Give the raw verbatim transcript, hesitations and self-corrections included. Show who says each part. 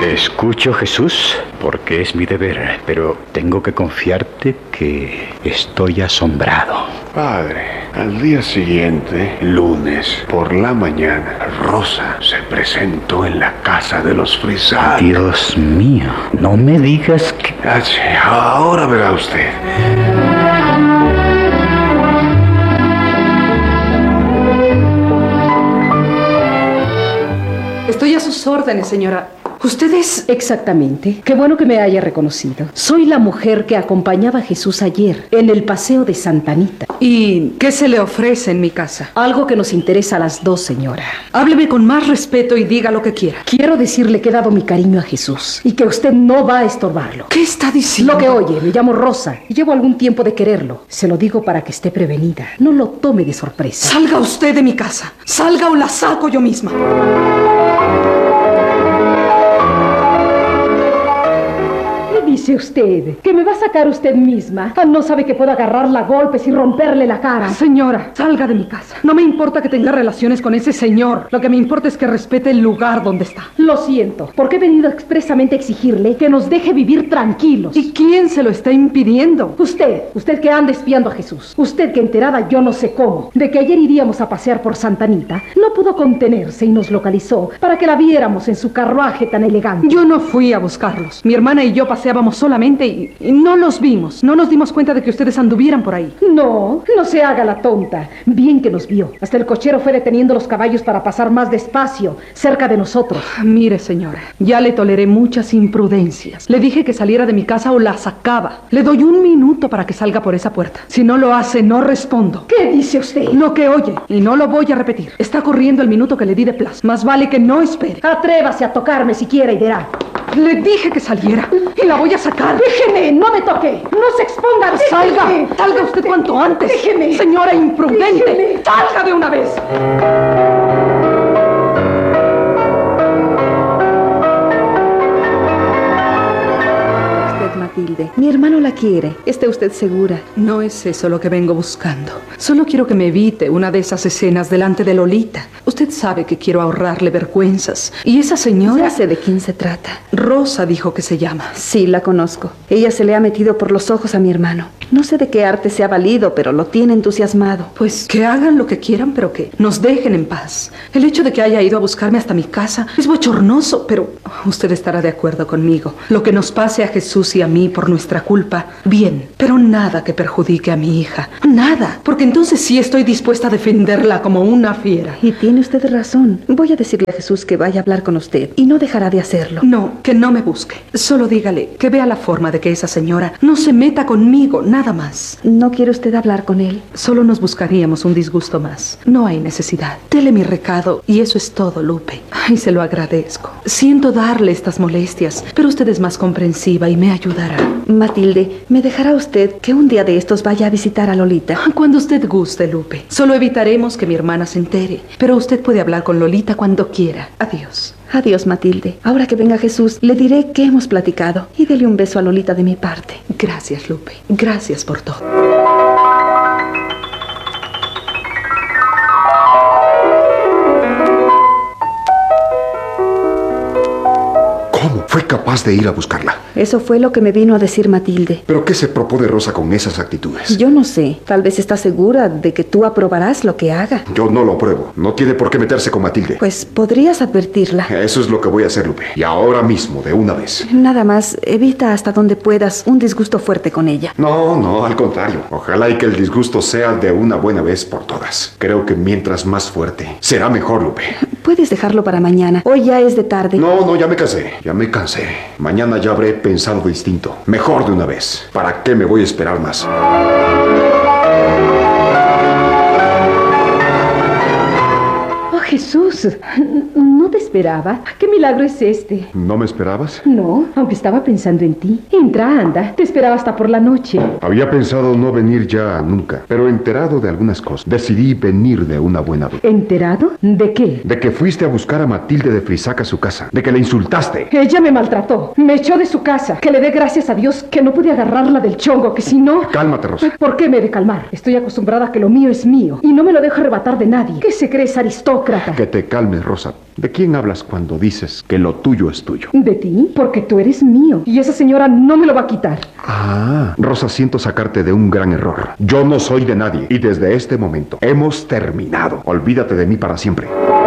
Speaker 1: Te escucho, Jesús, porque es mi deber, pero tengo que confiarte que estoy asombrado.
Speaker 2: Padre, al día siguiente, lunes, por la mañana, Rosa se presentó en la casa de los Frisac.
Speaker 1: Dios mío, no me digas que...
Speaker 2: Ah, sí, ahora verá usted.
Speaker 3: Estoy a sus órdenes, señora. ¿Usted es...?
Speaker 4: Exactamente. Qué bueno que me haya reconocido. Soy la mujer que acompañaba a Jesús ayer en el paseo de Santa Anita.
Speaker 3: ¿Y qué se le ofrece en mi casa?
Speaker 4: Algo que nos interesa a las dos, señora.
Speaker 3: Hábleme con más respeto y diga lo que quiera.
Speaker 4: Quiero decirle que he dado mi cariño a Jesús y que usted no va a estorbarlo.
Speaker 3: ¿Qué está diciendo?
Speaker 4: Lo que oye, me llamo Rosa y llevo algún tiempo de quererlo. Se lo digo para que esté prevenida. No lo tome de sorpresa.
Speaker 3: Salga usted de mi casa. Salga o la saco yo misma.
Speaker 4: Dice usted que me va a sacar usted misma. No sabe que puedo agarrarla a golpes y romperle la cara.
Speaker 3: Señora, salga de mi casa. No me importa que tenga relaciones con ese señor. Lo que me importa es que respete el lugar donde está.
Speaker 4: Lo siento, porque he venido expresamente a exigirle que nos deje vivir tranquilos.
Speaker 3: ¿Y quién se lo está impidiendo?
Speaker 4: Usted, usted que anda espiando a Jesús. Usted que enterada yo no sé cómo de que ayer iríamos a pasear por Santa Anita, no pudo contenerse y nos localizó para que la viéramos en su carruaje tan elegante.
Speaker 3: Yo no fui a buscarlos. Mi hermana y yo paseábamos solamente y, y no los vimos. No nos dimos cuenta de que ustedes anduvieran por ahí.
Speaker 4: No, no se haga la tonta. Bien que nos vio. Hasta el cochero fue deteniendo los caballos para pasar más despacio, cerca de nosotros.
Speaker 3: Mire, señora, ya le toleré muchas imprudencias. Le dije que saliera de mi casa o la sacaba. Le doy un minuto para que salga por esa puerta. Si no lo hace, no respondo.
Speaker 4: ¿Qué dice usted?
Speaker 3: Lo que oye, y no lo voy a repetir. Está corriendo el minuto que le di de plazo. Más vale que no espere.
Speaker 4: Atrévase a tocarme siquiera y verá.
Speaker 3: Le dije que saliera y la voy a sacar.
Speaker 4: Déjeme, no me toque. No se exponga.
Speaker 3: Salga, salga usted cuanto antes.
Speaker 4: Déjeme.
Speaker 3: Señora imprudente,
Speaker 4: Déjeme.
Speaker 3: Salga de una vez.
Speaker 5: Matilde, mi hermano la quiere. ¿Esté usted segura?
Speaker 3: No es eso lo que vengo buscando. Solo quiero que me evite una de esas escenas delante de Lolita. Usted sabe que quiero ahorrarle vergüenzas. Y esa señora...
Speaker 5: Ya sé de quién se trata.
Speaker 3: Rosa dijo que se llama.
Speaker 5: Sí, la conozco. Ella se le ha metido por los ojos a mi hermano. No sé de qué arte se ha valido, pero lo tiene entusiasmado.
Speaker 3: Pues que hagan lo que quieran, pero que nos dejen en paz. El hecho de que haya ido a buscarme hasta mi casa es bochornoso, pero usted estará de acuerdo conmigo. Lo que nos pase a Jesús y a mí por nuestra culpa, bien, pero nada que perjudique a mi hija. Nada, porque entonces sí estoy dispuesta a defenderla como una fiera.
Speaker 5: Y tiene usted razón. Voy a decirle a Jesús que vaya a hablar con usted y no dejará de hacerlo.
Speaker 3: No, que no me busque. Solo dígale que vea la forma de que esa señora no se meta conmigo, nada más.
Speaker 5: ¿No quiere usted hablar con él?
Speaker 3: Solo nos buscaríamos un disgusto más. No hay necesidad. Dele mi recado y eso es todo, Lupe. Ay, se lo agradezco. Siento darle estas molestias, pero usted es más comprensiva y me ayudará.
Speaker 5: Matilde, ¿me dejará usted que un día de estos vaya a visitar a Lolita?
Speaker 3: Cuando usted guste, Lupe. Solo evitaremos que mi hermana se entere. Pero usted puede hablar con Lolita cuando quiera. Adiós.
Speaker 5: Adiós, Matilde. Ahora que venga Jesús, le diré que hemos platicado. Y dele un beso a Lolita de mi parte.
Speaker 3: Gracias, Lupe. Gracias por todo.
Speaker 2: ¿Cómo fue capaz de ir a buscarla?
Speaker 5: Eso fue lo que me vino a decir Matilde.
Speaker 2: ¿Pero qué se propone Rosa con esas actitudes?
Speaker 5: Yo no sé. Tal vez está segura de que tú aprobarás lo que haga.
Speaker 2: Yo no lo apruebo. No tiene por qué meterse con Matilde.
Speaker 5: Pues podrías advertirla.
Speaker 2: Eso es lo que voy a hacer, Lupe. Y ahora mismo, de una vez.
Speaker 5: Nada más, evita hasta donde puedas un disgusto fuerte con ella.
Speaker 2: No, no, al contrario. Ojalá y que el disgusto sea de una buena vez por todas. Creo que mientras más fuerte, será mejor, Lupe.
Speaker 5: Puedes dejarlo para mañana. Hoy ya es de tarde.
Speaker 2: No, no, ya me cansé. Ya me cansé. Mañana ya habré pensado distinto. Mejor de una vez. ¿Para qué me voy a esperar más?
Speaker 4: Jesús, no te esperaba. ¿Qué milagro es este?
Speaker 2: ¿No me esperabas?
Speaker 4: No, aunque estaba pensando en ti. Entra, anda. Te esperaba hasta por la noche.
Speaker 2: Había pensado no venir ya nunca, pero enterado de algunas cosas, decidí venir de una buena vez.
Speaker 4: ¿Enterado? ¿De qué?
Speaker 2: De que fuiste a buscar a Matilde de Frisac a su casa. De que le insultaste.
Speaker 4: Ella me maltrató. Me echó de su casa. Que le dé gracias a Dios que no pude agarrarla del chongo, que si no...
Speaker 2: Cálmate, Rosa.
Speaker 4: ¿Por qué me he de calmar? Estoy acostumbrada a que lo mío es mío y no me lo dejo arrebatar de nadie. ¿Qué se cree esa aristócrata?
Speaker 2: Que te calmes, Rosa. ¿De quién hablas cuando dices que lo tuyo es tuyo?
Speaker 4: ¿De ti? Porque tú eres mío. Y esa señora no me lo va a quitar.
Speaker 2: Ah, Rosa, siento sacarte de un gran error. Yo no soy de nadie y desde este momento hemos terminado. Olvídate de mí para siempre.